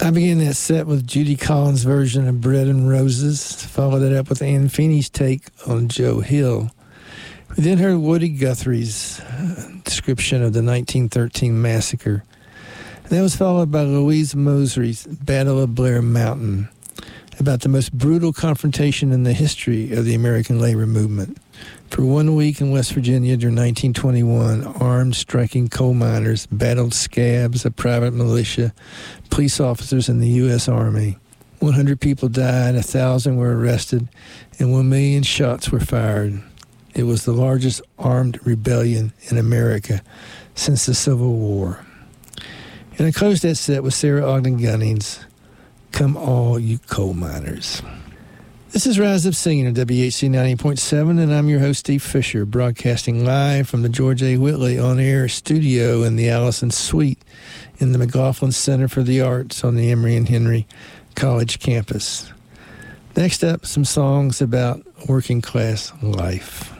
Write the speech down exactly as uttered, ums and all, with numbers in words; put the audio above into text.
I began that set with Judy Collins' version of Bread and Roses, followed it up with Ann Feeney's take on Joe Hill. We then heard Woody Guthrie's description of the nineteen thirteen massacre. And that was followed by Louise Mosley's Battle of Blair Mountain, about the most brutal confrontation in the history of the American labor movement. For one week in West Virginia during nineteen twenty-one, armed striking coal miners battled scabs of private militia, police officers, and the U S Army. one hundred people died, one thousand were arrested, and one million shots were fired. It was the largest armed rebellion in America since the Civil War. And I closed that set with Sarah Ogden Gunning's Come All You Coal Miners. This is Rise Up Singing at W H C ninety point seven, and I'm your host, Steve Fisher, broadcasting live from the George A. Whitley on-air studio in the Allison Suite in the McLaughlin Center for the Arts on the Emory and Henry College campus. Next up, some songs about working-class life.